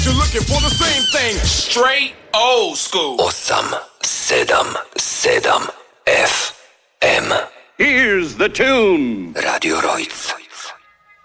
You're looking for the same thing. Straight old school. 877 FM. Here's the tune. Radio Rojc.